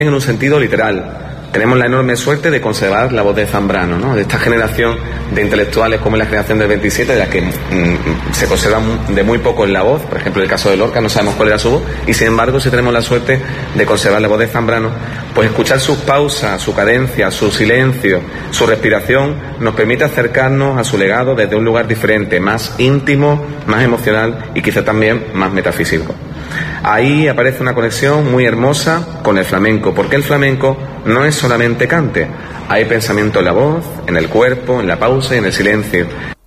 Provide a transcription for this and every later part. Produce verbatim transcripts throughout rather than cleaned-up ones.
En un sentido literal. Tenemos la enorme suerte de conservar la voz de Zambrano, ¿no? De esta generación de intelectuales como es la generación del veintisiete, de la que mmm, se conserva de muy poco en la voz. Por ejemplo, en el caso de Lorca no sabemos cuál era su voz, y sin embargo, si tenemos la suerte de conservar la voz de Zambrano, pues escuchar sus pausas, su cadencia, su silencio, su respiración, nos permite acercarnos a su legado desde un lugar diferente, más íntimo, más emocional y quizá también más metafísico. Ahí aparece una conexión muy hermosa con el flamenco, porque el flamenco no es solamente cante, hay pensamiento en la voz, en el cuerpo, en la pausa y en el silencio.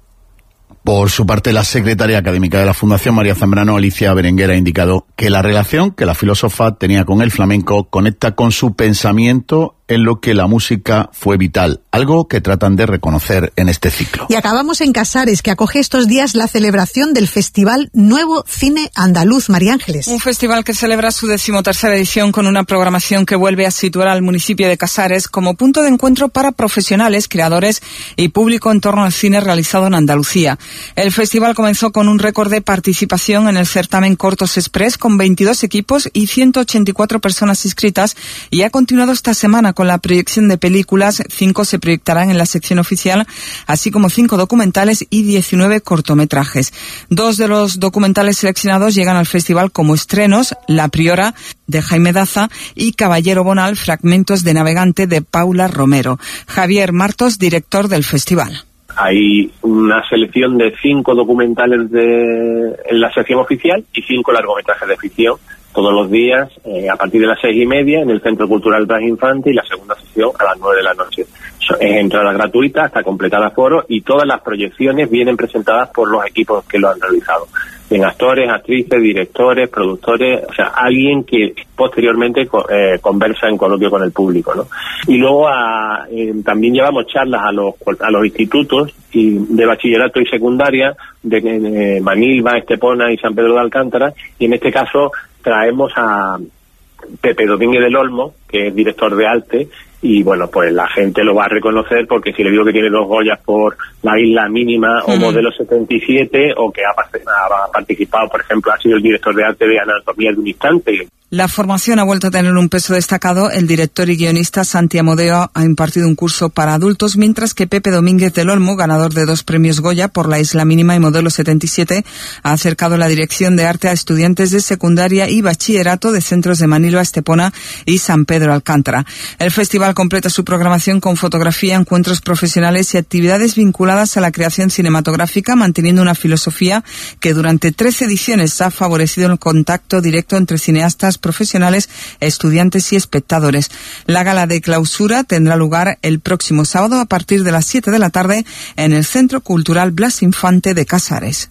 Por su parte, la secretaria académica de la Fundación María Zambrano, Alicia Berenguer, ha indicado que la relación que la filósofa tenía con el flamenco conecta con su pensamiento en lo que la música fue vital, algo que tratan de reconocer en este ciclo. Y acabamos en Casares, que acoge estos días la celebración del Festival Nuevo Cine Andaluz. María Ángeles. Un festival que celebra su decimotercera edición con una programación que vuelve a situar al municipio de Casares como punto de encuentro para profesionales, creadores y público en torno al cine realizado en Andalucía. El festival comenzó con un récord de participación en el certamen Cortos Express con veintidós equipos y ciento ochenta y cuatro personas inscritas, y ha continuado esta semana con la proyección de películas. Cinco se proyectarán en la sección oficial, así como cinco documentales y diecinueve cortometrajes. Dos de los documentales seleccionados llegan al festival como estrenos: La Priora, de Jaime Daza, y Caballero Bonal, fragmentos de Navegante, de Paula Romero. Javier Martos, director del festival. Hay una selección de cinco documentales de, en la sección oficial y cinco largometrajes de ficción todos los días eh, a partir de las seis y media en el Centro Cultural Blas Infante, y la segunda sesión a las nueve de la noche. Es entrada gratuita hasta completar aforo, y todas las proyecciones vienen presentadas por los equipos que lo han realizado. Bien, actores, actrices, directores, productores, o sea, alguien que posteriormente eh, conversa en coloquio con el público, ¿no? Y luego a, eh, también llevamos charlas a los a los institutos y de bachillerato y secundaria de, de Manilva, Estepona y San Pedro de Alcántara, y en este caso traemos a Pepe Domínguez del Olmo, que es director de arte, y bueno, pues la gente lo va a reconocer porque si le digo que tiene dos Goyas por La Isla Mínima o mm. Modelo setenta y siete, o que ha, ha participado, por ejemplo, ha sido el director de arte de Anatomía de un Instante. La formación ha vuelto a tener un peso destacado. El director y guionista Santi Amodeo ha impartido un curso para adultos, mientras que Pepe Domínguez del Olmo, ganador de dos premios Goya por La Isla Mínima y Modelo setenta y siete, ha acercado la dirección de arte a estudiantes de secundaria y bachillerato de centros de Manilva, Estepona y San Pedro Alcántara. El festival completa su programación con fotografía, encuentros profesionales y actividades vinculadas a la creación cinematográfica, manteniendo una filosofía que durante trece ediciones ha favorecido el contacto directo entre cineastas, profesionales, estudiantes y espectadores. La gala de clausura tendrá lugar el próximo sábado a partir de las siete de la tarde en el Centro Cultural Blas Infante de Casares.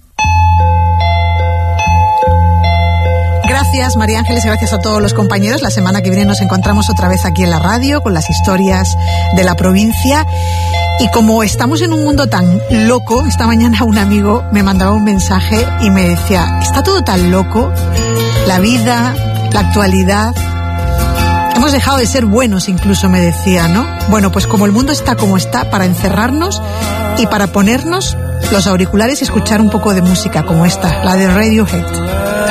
Gracias, María Ángeles, y gracias a todos los compañeros. La semana que viene nos encontramos otra vez aquí en la radio con las historias de la provincia. Y como estamos en un mundo tan loco, esta mañana un amigo me mandaba un mensaje y me decía: está todo tan loco, la vida, la actualidad. Hemos dejado de ser buenos, incluso me decía, ¿no? Bueno, pues como el mundo está como está, para encerrarnos y para ponernos los auriculares y escuchar un poco de música como esta, la de Radiohead.